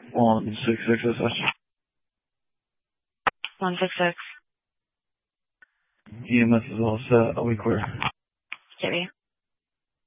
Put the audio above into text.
166 SH. 166. EMS is all set. Are we clear? City.